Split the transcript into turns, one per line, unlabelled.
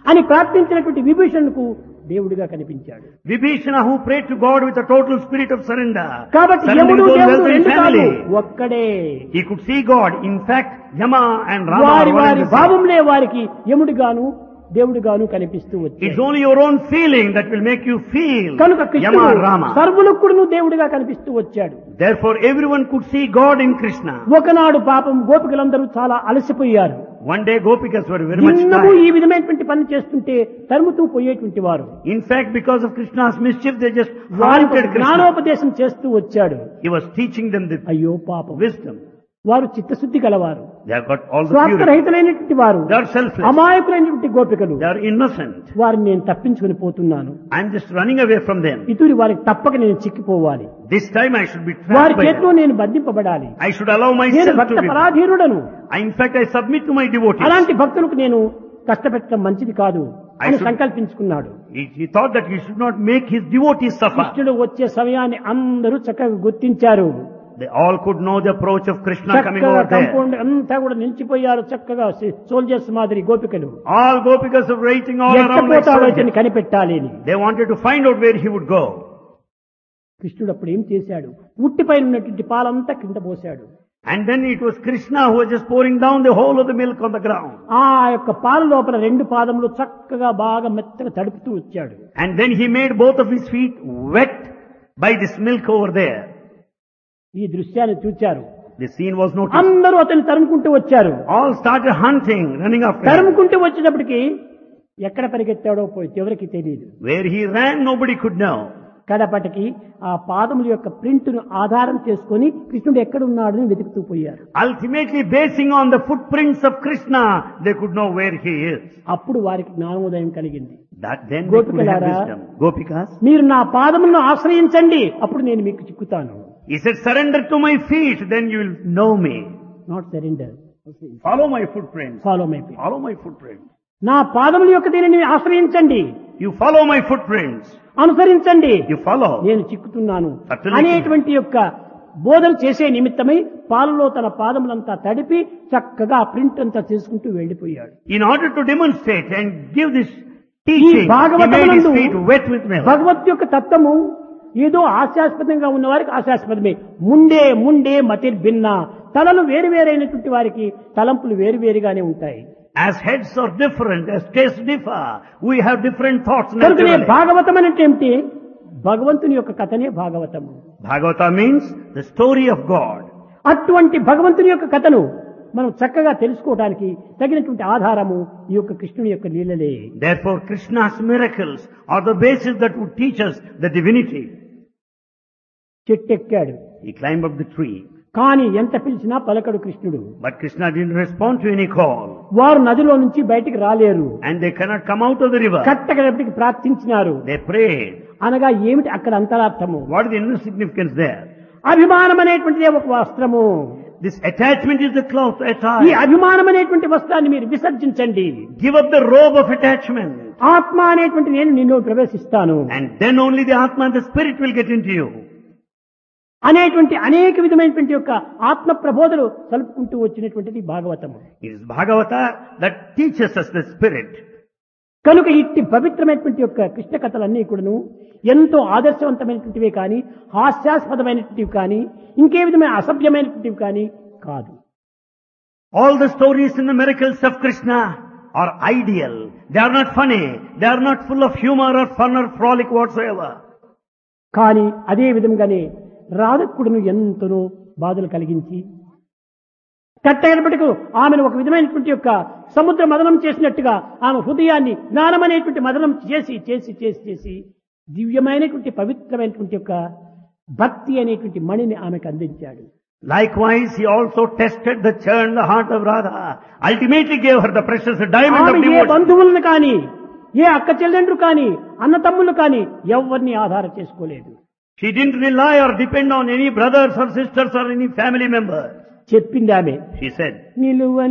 అని ప్రార్థించినటువంటి విభీషణుకు దేవుడిగా కనిపించాడు.
Vibhishana, who prayed to God with a total spirit of surrender,
కాబట్టి
surrendering
యముడు
his own
దేవుడు
wealth and
రెండు కాదు,
family,
ఒక్కడే.
he could see God. In fact, Yama and Rama
వారి
are one
వారి
and the same.
భావంలే వారికి యముడుగాను దేవుడుగాను కనిపిస్తూ
It's
వచ్చాడు.
only your own feeling that will make you feel
కనుక
Yama
కృష్ణుడు
and Rama.
సర్వులకు కూడా దేవుడిగా కనిపిస్తూ వచ్చాడు.
Therefore, everyone could see God in Krishna.
ఒకనాడు పాపం గోపికలందరూ చాలా అలసిపోయారు.
One day, Gopikas were very much
నిన్నము ఈ
tired.
విధమైనటువంటి పని చేస్తుంటే తరుముతూ పోయేటువంటి వారు.
In fact, because of Krishna's mischief, they just
వారికి
haunted Krishna.
జ్ఞానోపదేశం చేస్తూ వచ్చాడు.
He was teaching them the
అయ్యో పాపం,
wisdom.
వారు చిత్తశుద్ధి గలవారు,
They have got all the purity.
స్వార్థరహితులైనటువంటి వారు,
They are selfless.
అమాయకులైనటువంటి గోపికలు.
They are innocent.
వారిని నేను తప్పించుకుని పోతున్నాను.
I'm just running away from them.
ఇతూరి వారికి తప్పక నేను చిక్కిపోవాలి.
This time I should be
వారి
trapped by
చేతిలో
them.
నేను బంధింపబడాలి.
I should allow
నేను
myself
Bhakta
to be.
పరాధీనుడను.
In fact, I submit to my devotees.
అలాంటి భక్తులకు నేను కష్టపెట్టడం మంచిది కాదు అని
should-
సంకల్పించుకున్నాడు.
He thought that he should not make his devotees suffer.
కృష్ణుడు వచ్చే సమయాన్ని అందరూ చక్కగా గుర్తించారు.
They all could know the approach of Krishna coming
చక్కగా
over there.
కంపౌండ్ అంతా కూడా నిలిచిపోయారు. చక్కగా సోల్జర్స్ మాదిరి గోపికలు.
All Gopikas are waiting all around like
ఎట్టపోతాడో
soldiers.
ఇతన్ని కనిపెట్టాలి అని.
They wanted to find out where he would go.
కృష్ణుడు అప్పుడు ఏం చేశాడు? ఉట్టిపైన ఉన్నటువంటి పాలంతా కింద పోశాడు.
And then it was Krishna who was just pouring down the whole of the milk on the ground.
ఆ యొక్క పాల లోపల రెండు పాదములు చక్కగా బాగా మెత్తగా తడుపుతూ వచ్చాడు.
And then he made both of his feet wet by this milk over there.
ఈ దృశ్యాన్ని చూచారు.
The scene was noticed.
అందరూ అతన్ని తరుముకుంటూ వచ్చారు.
All started hunting, running after him.
తరుముకుంటూ వచ్చినప్పటికీ ఎక్కడ పరిగెత్తాడో పోయి ఎవరికి తెలియదు.
Where he ran, nobody could know.
కడపటికి ఆ పాదముల యొక్క ప్రింట్ ను ఆధారం చేసుకొని కృష్ణుడు ఎక్కడ ఉన్నాడని వెతుకుతూ పోయారు.
Ultimately, basing on the footprints of Krishna, they could know where he is.
అప్పుడు వారికి జ్ఞానోదయం కలిగింది.
That then they could have
గోపికలారా,
wisdom. Gopikas,
మీరు నా పాదములను ఆశ్రయించండి, అప్పుడు నేను మీకు చిక్కుతాను.
he said, surrender to my feet, then you will know me.
Not surrender,
Follow my footprints.
Follow my feet.
Follow my footprints.
నా పాదముల యొక్క దీనిని ఆశ్రయించండి,
You follow my footprints.
అనుసరించండి,
You follow.
నేను చిక్కుతున్నాను
Certainly.
అనేటువంటి యొక్క బోధన చేసే నిమిత్తమై పాలలో తన పాదములంతా తడిపి చక్కగా ఆ ప్రింట్ అంతా చేసుకుంటూ వెళ్లిపోయాడు.
In order to demonstrate and give this teaching, he made his
భాగవతమునందు
feet wet with milk.
భగవత్ యొక్క తత్వము ఏదో హాస్యాస్పదంగా ఉన్న వారికి హాస్యాస్పదమే. ముండే మతిర్భిన్న, తలలు వేరువేరైనటువంటి వారికి తలంపులు వేరువేరుగానే ఉంటాయి.
As heads are different, as tastes differ, we have different thoughts
కనుకనే
naturally.
భాగవతం అంటే ఏమిటి? భగవంతుని యొక్క కథనే భాగవతము.
Bhagavata means the story of God.
అటువంటి భగవంతుని యొక్క కథను మనం చక్కగా తెలుసుకోవడానికి తగినటువంటి ఆధారము ఈ యొక్క కృష్ణుని యొక్క లీలలే.
Therefore, Krishna's miracles are the basis that would teach us the divinity.
చెట్టెక్కాడు,
He climbed up the tree,
కానీ ఎంత పిలిచినా పలకడు కృష్ణుడు.
but Krishna didn't respond to any call.
వారు నదిలో నుంచి బయటికి రాలేరు.
And they cannot come out of the river.
కట్టగడపటికి ప్రార్థించినారు.
They prayed.
అనగా ఏమిటి అక్కడ అంతరార్థము?
What is the inner significance there?
అభిమానం అనేటువంటిదే ఒక వస్త్రము.
This attachment is the cloth
ఈ
attire.
అభిమానం అనేటువంటి వస్త్రాన్ని మీరు విసర్జించండి.
Give up the robe of attachment.
ఆత్మ అనేటువంటి నేను నిన్ను ప్రవేశిస్తాను
And then only the Atma and the Spirit will get into you.
అనేటువంటి అనేక విధమైనటువంటి యొక్క ఆత్మ ప్రబోధలు కలుపుకుంటూ వచ్చినటువంటిది భాగవతము.
It is Bhagavata that teaches us the Spirit.
కనుక ఇట్టి పవిత్రమైనటువంటి యొక్క కృష్ణ కథలన్నీ కూడాను ఎంతో ఆదర్శవంతమైనటువంటివే కానీ హాస్యాస్పదమైనటువంటివి కానీ ఇంకే విధమైన అసభ్యమైనటువంటివి కానీ కాదు.
All the stories in the miracles of Krishna are ideal. They are not funny. They are not full of humor or fun or frolic whatsoever.
కానీ అదే విధంగానే రాధకుడును ఎంతనో బాధలు కలిగించి కట్టగడపటికు ఆమెను ఒక విధమైనటువంటి యొక్క సముద్ర మదనం చేసినట్టుగా ఆమె హృదయాన్ని జ్ఞానం అనేటువంటి మదనం చేసి చేసి చేసి చేసి దివ్యమైనటువంటి పవిత్రమైనటువంటి యొక్క భక్తి అనేటువంటి మణిని ఆమెకు అందించాడు.
Likewise, he also tested the churn, the heart of Radha. Ultimately gave her the precious diamond of
ఆమె ఏ
devotion.
బంధువులను కానీ ఏ అక్క చెల్లెండ్రు కానీ అన్న తమ్ముళ్ళు కానీ ఎవరిని ఆధారం చేసుకోలేదు.
She didn't rely or depend on any brothers or sisters or any family members.
చెప్పింది ఆమె,
She said,
నిలువ